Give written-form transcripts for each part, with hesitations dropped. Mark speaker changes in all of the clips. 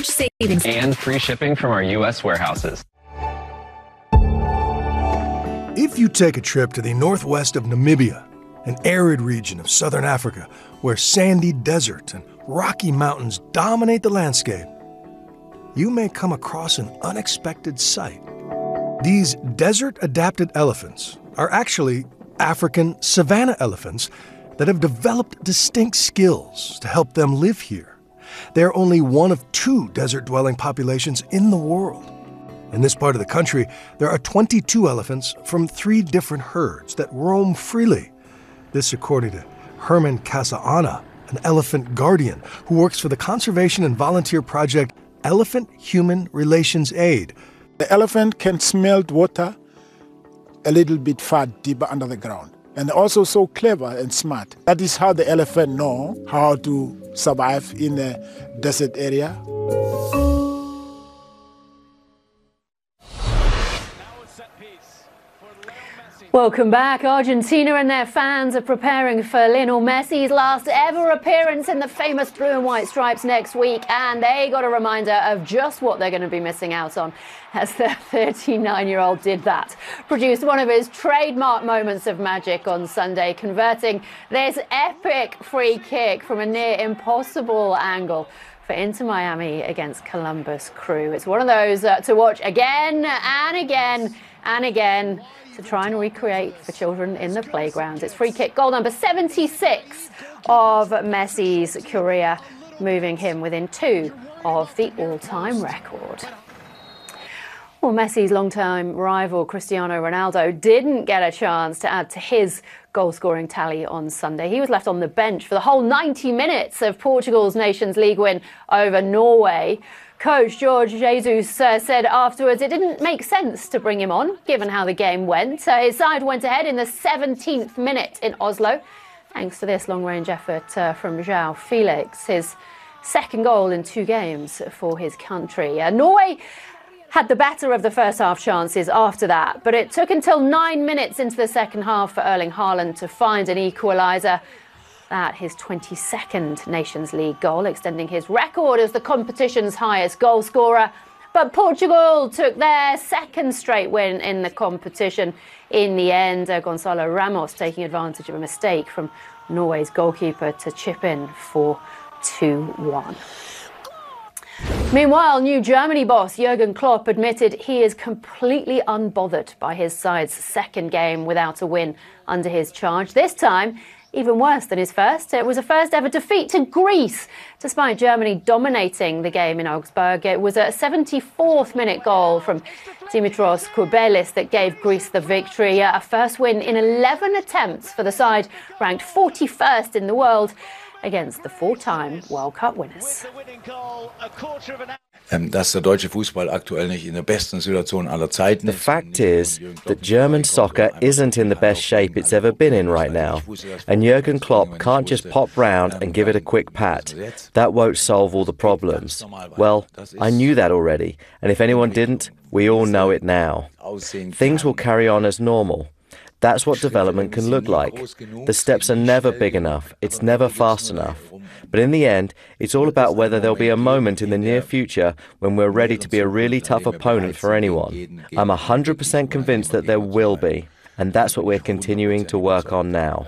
Speaker 1: savings
Speaker 2: and free shipping from our U.S. warehouses.
Speaker 3: If you take a trip to the northwest of Namibia, an arid region of southern Africa where sandy desert and rocky mountains dominate the landscape, you may come across an unexpected sight. These desert-adapted elephants are actually African savanna elephants that have developed distinct skills to help them live here. They're only one of 2 desert-dwelling populations in the world. In this part of the country, there are 22 elephants from 3 different herds that roam freely. This according to Herman Kasaana, an elephant guardian who works for the conservation and volunteer project Elephant Human Relations Aid.
Speaker 4: The elephant can smell water a little bit far deeper under the ground. And also so clever and smart. That is how the elephant know how to survive in a desert area.
Speaker 5: Welcome back. Argentina and their fans are preparing for Lionel Messi's last ever appearance in the famous blue and white stripes next week, and they got a reminder of just what they're going to be missing out on as the 39-year-old did that. Produced one of his trademark moments of magic on Sunday, converting this epic free kick from a near impossible angle for Inter Miami against Columbus Crew. It's one of those to watch again and again and again, to try and recreate for children in the playground. It's free kick goal number 76 of Messi's career, moving him within 2 of the all-time record. Well, Messi's long-time rival Cristiano Ronaldo didn't get a chance to add to his goal-scoring tally on Sunday. He was left on the bench for the whole 90 minutes of Portugal's Nations League win over Norway. Coach Jorge Jesus said afterwards it didn't make sense to bring him on, given how the game went. His side went ahead in the 17th minute in Oslo, thanks to this long-range effort from João Felix, his second goal in 2 games for his country. Norway had the better of the first half chances after that, but it took until 9 minutes into the second half for Erling Haaland to find an equaliser. That his 22nd Nations League goal, extending his record as the competition's highest goal scorer. But Portugal took their second straight win in the competition in the end. Gonçalo Ramos taking advantage of a mistake from Norway's goalkeeper to chip in for 2-1. Meanwhile, new Germany boss Jurgen Klopp admitted he is completely unbothered by his side's second game without a win under his charge. This time, even worse than his first. It was a first ever defeat to Greece, despite Germany dominating the game in Augsburg. It was a 74th minute goal from Dimitros Koubelis that gave Greece the victory. A first win in 11 attempts for the side ranked 41st in the world against the 4-time World Cup winners.
Speaker 6: Dass der deutsche Fußball aktuell nicht in der besten Situation aller Zeiten
Speaker 7: The fact is that German soccer isn't in the best shape it's ever been in right now. And Jurgen Klopp can't just pop round and give it a quick pat. That won't solve all the problems. Well, I knew that already. And if anyone didn't, we all know it now. Things will carry on as normal. That's what development can look like. The steps are never big enough. It's never fast enough. But in the end, it's all about whether there'll be a moment in the near future when we're ready to be a really tough opponent for anyone. I'm 100% convinced that there will be. And that's what we're continuing to work on now.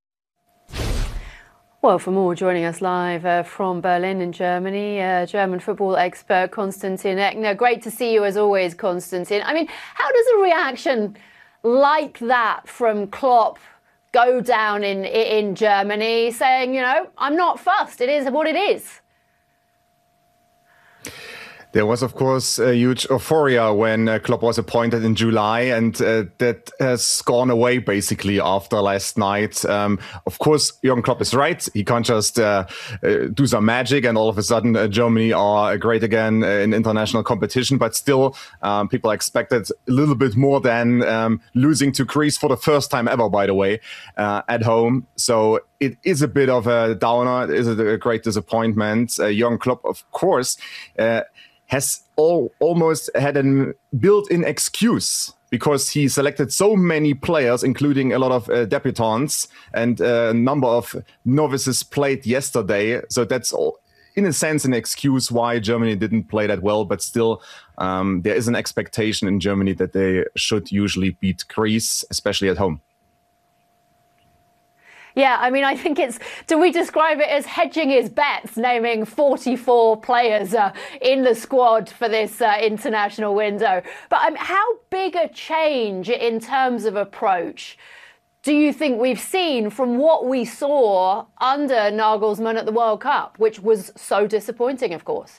Speaker 5: Well, for more, joining us live from Berlin in Germany, German football expert Konstantin Eckner. Great to see you as always, Konstantin. I mean, how does a reaction like that from Klopp go down in Germany, saying, you know, I'm not fussed, it is what it is?
Speaker 8: There was, of course, a huge euphoria when Klopp was appointed in July, and that has gone away basically after last night. Of course, Jurgen Klopp is right. He can't just do some magic and all of a sudden Germany are great again in international competition. But still, people expected a little bit more than losing to Greece for the first time ever, by the way, at home. So it is a bit of a downer. It is a great disappointment. Jurgen Klopp, of course, has almost had a built-in excuse because he selected so many players, including a lot of debutants, and a number of novices played yesterday. So that's all. in a sense an excuse why Germany didn't play that well, but still there is an expectation in Germany that they should usually beat Greece, especially at home.
Speaker 5: Yeah, I mean, I think do we describe it as hedging his bets, naming 44 players in the squad for this international window? But how big a change in terms of approach do you think we've seen from what we saw under Nagelsmann at the World Cup, which was so disappointing, of course?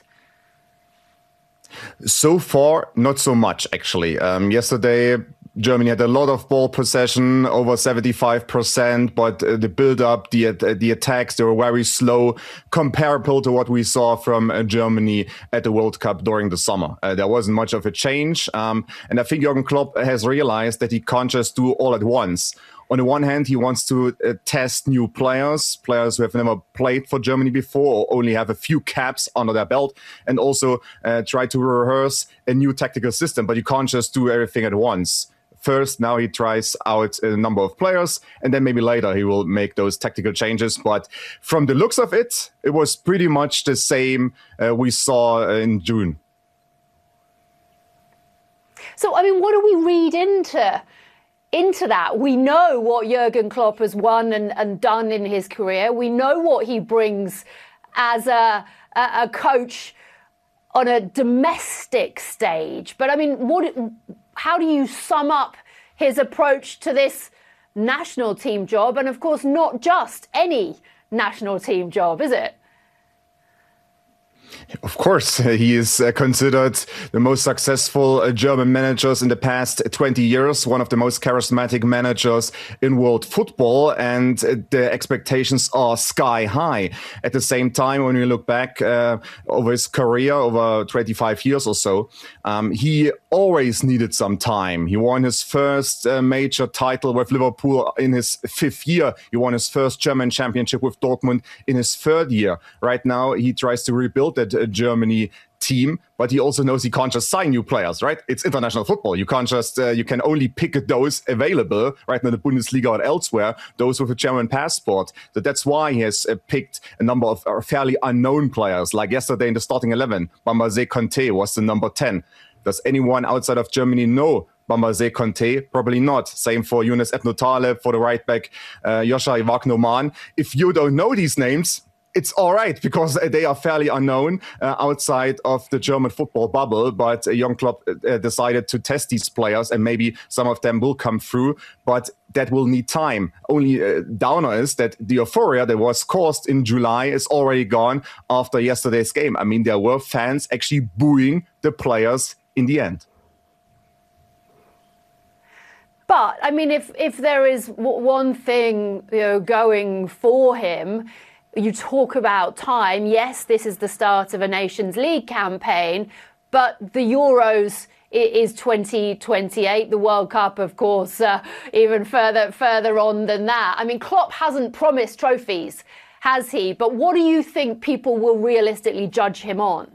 Speaker 8: So far, not so much, actually. Yesterday, Germany had a lot of ball possession, over 75%, but the build-up, the attacks, they were very slow, comparable to what we saw from Germany at the World Cup during the summer. There wasn't much of a change. And I think Jürgen Klopp has realized that he can't just do all at once. On the one hand, he wants to test new players who have never played for Germany before or only have a few caps under their belt, and also try to rehearse a new tactical system. But you can't just do everything at once. First, now he tries out a number of players, and then maybe later he will make those tactical changes. But from the looks of it, it was pretty much the same we saw in June.
Speaker 5: So, I mean, what do we read into that? We know what Jurgen Klopp has won and done in his career. We know what he brings as a coach on a domestic stage. But I mean, how do you sum up his approach to this national team job? And of course, not just any national team job, is it?
Speaker 8: Of course, he is considered the most successful German managers in the past 20 years, one of the most charismatic managers in world football, and the expectations are sky high. At the same time, when we look back over his career, over 25 years or so, he always needed some time. He won his first major title with Liverpool in his 5th year. He won his first German championship with Dortmund in his 3rd year. Right now, he tries to rebuild that Germany team, but he also knows he can't just sign new players, right? It's international football. You can't just, you can only pick those available right now in the Bundesliga or elsewhere, those with a German passport. So that's why he has picked a number of fairly unknown players. Like yesterday in the starting 11, Bambaze Conte was the number 10. Does anyone outside of Germany know Bambaze Conte? Probably not. Same for Younes Ebnou Taleb, for the right back, Joshua Wagnermann. If you don't know these names, it's all right, because they are fairly unknown outside of the German football bubble. But Jürgen Klopp decided to test these players, and maybe some of them will come through, but that will need time. Only downer is that the euphoria that was caused in July is already gone after yesterday's game. I mean, there were fans actually booing the players in the end.
Speaker 5: But, I mean, if there is one thing, going for him, you talk about time. Yes, this is the start of a Nations League campaign, but the Euros is 2028. The World Cup, of course, even further on than that. I mean, Klopp hasn't promised trophies, has he? But what do you think people will realistically judge him on?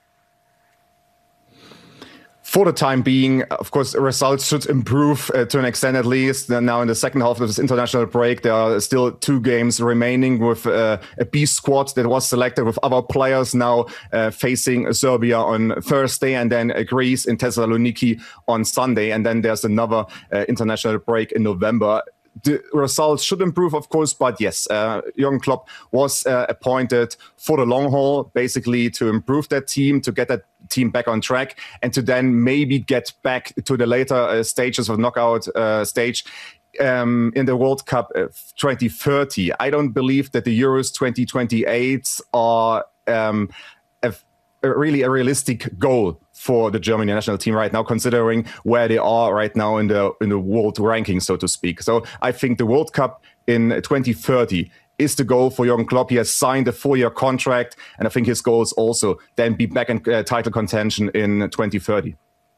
Speaker 8: For the time being, of course, results should improve to an extent at least. Now in the second half of this international break, there are still 2 games remaining with a B squad that was selected with other players now facing Serbia on Thursday, and then Greece in Thessaloniki on Sunday. And then there's another international break in November. The results should improve, of course, but yes, Jürgen Klopp was appointed for the long haul, basically to improve that team, to get that team back on track, and to then maybe get back to the later stages of knockout stage in the World Cup 2030. I don't believe that the Euros 2028 are really a realistic goal for the German national team right now, considering where they are right now in the world ranking, so to speak. So I think the World Cup in 2030 is the goal for Jürgen Klopp. He has signed a 4-year contract, and I think his goal is also then be back in title contention in 2030.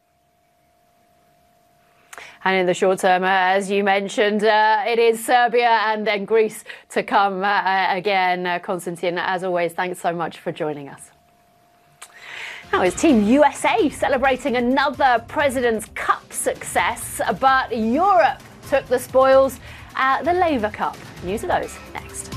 Speaker 5: And in the short term, as you mentioned, it is Serbia and then Greece to come again. Konstantin, as always, thanks so much for joining us. Now it's Team USA celebrating another President's Cup success, but Europe took the spoils at the Laver Cup. News of those next.